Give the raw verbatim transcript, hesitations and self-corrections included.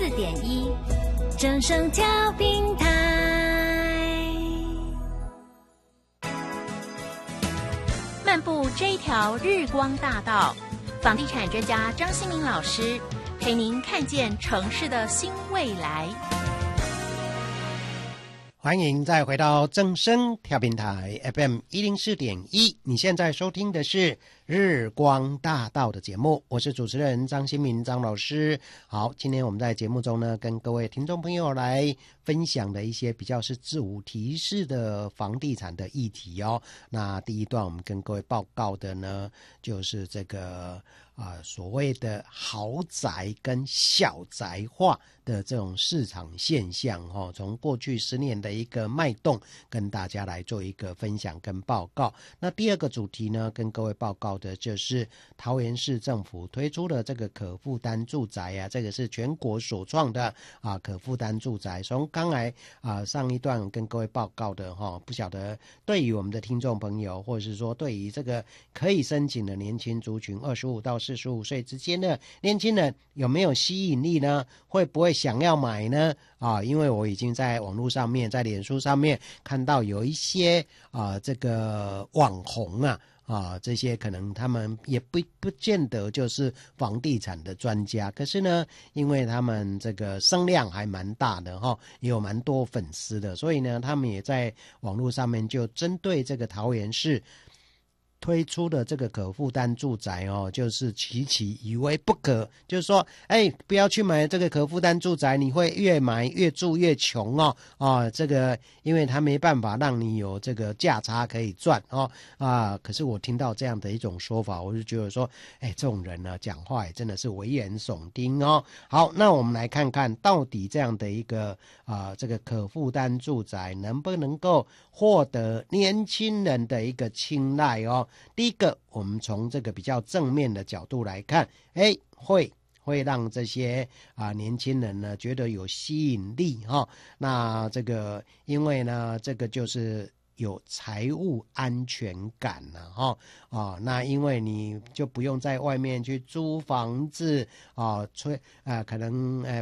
四点一，正声调频台。漫步这一条日光大道，房地产专家张新民老师陪您看见城市的新未来。 欢迎再回到正声调频台 F M 一零四点一，你现在收听的是日光大道的节目，我是主持人张新民张老师。好，今天我们在节目中呢，跟各位听众朋友来分享的一些比较是自我提示的房地产的议题哦。那第一段我们跟各位报告的呢，就是这个啊、呃、所谓的豪宅跟小宅化的这种市场现象哦，从过去十年的一个脉动跟大家来做一个分享跟报告。那第二个主题呢，跟各位报告的就是桃园市政府推出的这个可负担住宅啊，这个是全国首创的啊可负担住宅。从刚才啊上一段跟各位报告的哈、哦，不晓得对于我们的听众朋友，或者是说对于这个可以申请的年轻族群，二十五到四十五岁之间的年轻人有没有吸引力呢？会不会想要买呢？啊，因为我已经在网络上面，在脸书上面看到有一些啊这个网红啊。啊，这些可能他们也不不见得就是房地产的专家，可是呢，因为他们这个声量还蛮大的哈、哦，也有蛮多粉丝的，所以呢，他们也在网络上面就针对这个桃园市推出的这个可负担住宅哦，就是期期以为不可，就是说，哎，不要去买这个可负担住宅，你会越买越住越穷哦，啊，这个因为他没办法让你有这个价差可以赚哦，啊，可是我听到这样的一种说法，我就觉得说，哎，这种人呢，讲话也真的是危言耸听哦。好，那我们来看看到底这样的一个啊，这个可负担住宅能不能够获得年轻人的一个青睐哦。第一个，我们从这个比较正面的角度来看，哎，会会让这些啊、呃、年轻人呢觉得有吸引力哈、哦。那这个因为呢，这个就是有财务安全感了哈啊，那因为你就不用在外面去租房子啊，吹啊、呃，可能呃